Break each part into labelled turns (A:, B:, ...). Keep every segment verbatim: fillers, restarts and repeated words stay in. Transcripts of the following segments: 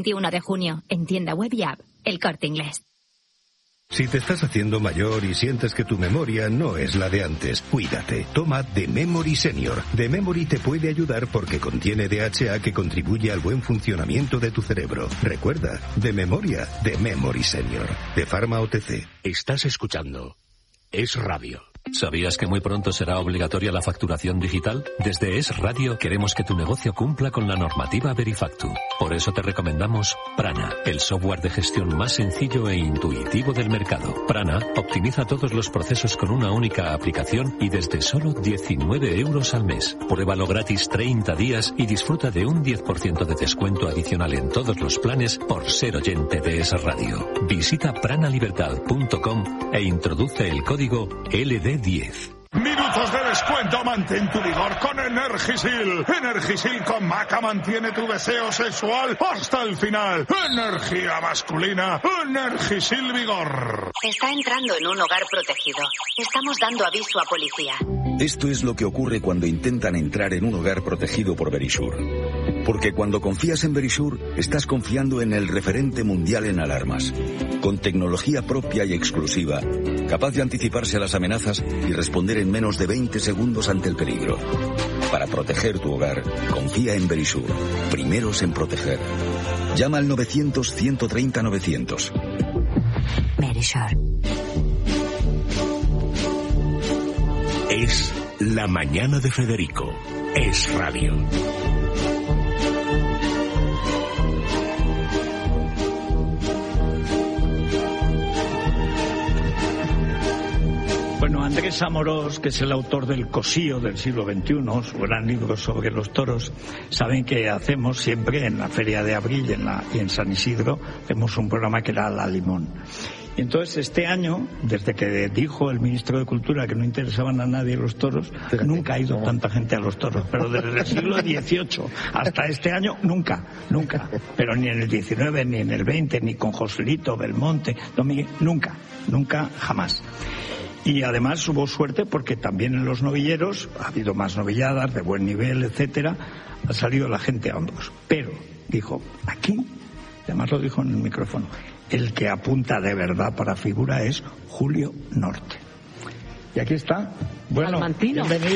A: veintiuno de junio, en tienda web y app, El Corte Inglés.
B: Si te estás haciendo mayor y sientes que tu memoria no es la de antes, cuídate. Toma The Memory Senior. The Memory te puede ayudar porque contiene D H A que contribuye al buen funcionamiento de tu cerebro. Recuerda, de memoria, The Memory Senior. De Pharma O T C.
C: Estás escuchando Es Radio.
D: ¿Sabías que muy pronto será obligatoria la facturación digital? Desde Es Radio queremos que tu negocio cumpla con la normativa Verifactu. Por eso te recomendamos Prana, el software de gestión más sencillo e intuitivo del mercado. Prana optimiza todos los procesos con una única aplicación y desde solo diecinueve euros al mes. Pruébalo gratis treinta días y disfruta de un diez por ciento de descuento adicional en todos los planes por ser oyente de Es Radio. Visita pranalibertad punto com e introduce el código L D diez.
E: Minutos de descuento, mantén tu vigor con Energisil. Energisil con maca mantiene tu deseo sexual hasta el final. Energía masculina, Energisil Vigor.
F: Está entrando en un hogar protegido. Estamos dando aviso a policía.
G: Esto es lo que ocurre cuando intentan entrar en un hogar protegido por Verisure. Porque cuando confías en Verisure, estás confiando en el referente mundial en alarmas. Con tecnología propia y exclusiva, capaz de anticiparse a las amenazas y responder en menos de veinte segundos ante el peligro. Para proteger tu hogar, confía en Verisure. Primeros en proteger. Llama al novecientos, ciento treinta, novecientos.
F: Verisure.
C: Es la mañana de Federico. Es Radio.
H: Bueno, Andrés Amorós, que es el autor del Cosío del siglo veintiuno, su gran libro sobre los toros, saben que hacemos siempre en la Feria de Abril en la, y en San Isidro, hacemos un programa que era La Limón. Y entonces este año, desde que dijo el ministro de Cultura que no interesaban a nadie los toros, nunca ha ido tanta gente a los toros, pero desde el siglo dieciocho hasta este año, nunca, nunca. Pero ni en el diecinueve, ni en el veinte, ni con Joselito, Belmonte, Domínguez, nunca, nunca, jamás. Y además hubo suerte porque también en los novilleros ha habido más novilladas de buen nivel, etcétera, ha salido la gente a hombros. Pero, dijo, aquí, además lo dijo en el micrófono, el que apunta de verdad para figura es Julio Norte. Y aquí está. Bueno,
I: Salmantino.
H: Bienvenido.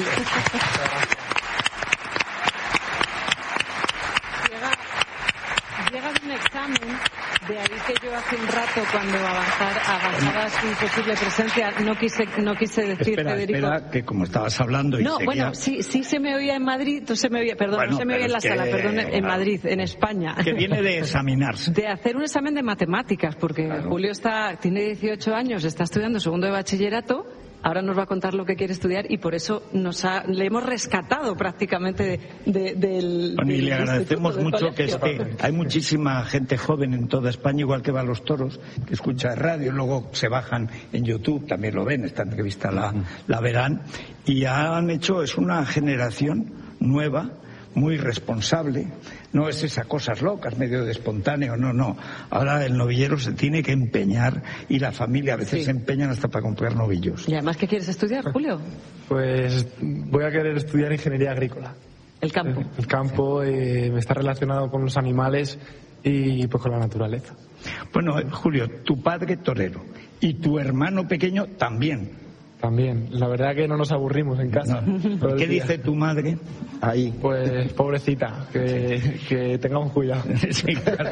I: Llega, llega de un examen. De ahí que yo hace un rato, cuando avanzar, avanzara su posible presencia, no quise, no quise decir,
H: espera,
I: Federico.
H: Espera, que como estabas hablando y
I: No,
H: seguía...
I: bueno, sí, sí se me oía en Madrid, tú se me oía, perdón,
H: Bueno,
I: no se me oía en la
H: que,
I: sala, perdón, en
H: claro,
I: Madrid, en España.
H: Que viene de examinarse.
I: De hacer un examen de matemáticas, porque
H: Claro.
I: Julio está, tiene dieciocho años, está estudiando segundo de bachillerato. Ahora nos va a contar lo que quiere estudiar y por eso nos ha, le hemos rescatado prácticamente de, de, del.
H: Bueno, y
I: del
H: le agradecemos
I: instituto, del
H: mucho que
I: colegio.
H: esté. Hay muchísima gente joven en toda España, igual que va a los toros, que escucha radio, luego se bajan en YouTube, también lo ven, esta entrevista la, la verán. Y han hecho, es una generación nueva, muy responsable, no es esas cosas locas, medio de espontáneo, no, no. Ahora el novillero se tiene que empeñar y la familia a veces
I: Sí.
H: se empeñan hasta para comprar novillos.
I: Y además, ¿qué quieres estudiar, Julio?
J: Pues voy a querer estudiar ingeniería agrícola.
I: El campo.
J: El campo eh, está relacionado con los animales y pues con la naturaleza.
H: Bueno, eh, Julio, tu padre torero y tu hermano pequeño también.
J: También, la verdad que no nos aburrimos en casa. todo el
H: ¿Qué
J: día.
H: dice tu madre? Ahí.
J: Pues pobrecita, que, que tengamos cuidado.
H: Sí, claro.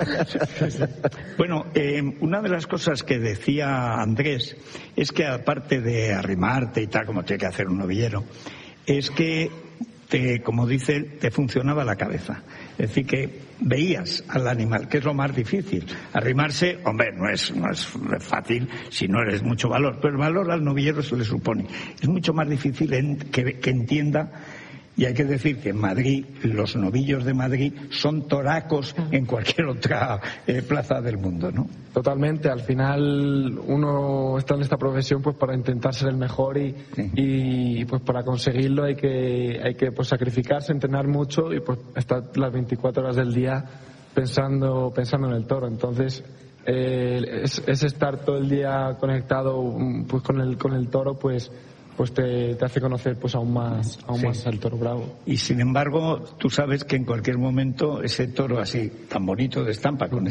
H: Bueno, eh, una de las cosas que decía Andrés es que aparte de arrimarte y tal, como tiene que hacer un novillero, es que, te, como dice él, te funcionaba la cabeza. Es decir, que veías al animal, que es lo más difícil. Arrimarse, hombre, no es, no es fácil si no eres mucho valor, pero el valor al novillero se le supone. Es mucho más difícil en, que, que entienda. Y hay que decir que en Madrid, los novillos de Madrid son toracos en cualquier otra eh, plaza del mundo, ¿no?
J: Totalmente, al final uno está en esta profesión pues para intentar ser el mejor y,
H: Sí.
J: y pues para conseguirlo hay que hay que pues sacrificarse, entrenar mucho y pues estar las veinticuatro horas del día pensando pensando en el toro. Entonces eh, es, es estar todo el día conectado pues con el con el toro, pues pues te, te hace conocer pues aún más aún sí. más al toro bravo.
H: Y sin embargo, tú sabes que en cualquier momento ese toro así tan bonito de estampa, con